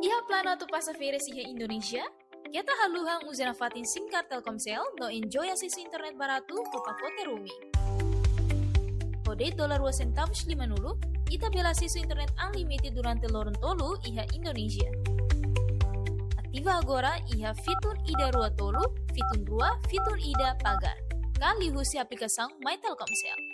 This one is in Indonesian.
Iha plano tu passageira iha Indonesia? Kita haluhang uzana fatin singkat Telkomsel no enjoy akses internet barato ke pacote roaming. Kode $2.50 ita bela akses internet unlimited durante lorong tolu iha Indonesia. Aktiva agora iha fitur ida rua tolu, fitur rua, fitur ida pagar. Kali husi aplikação My Telkomsel.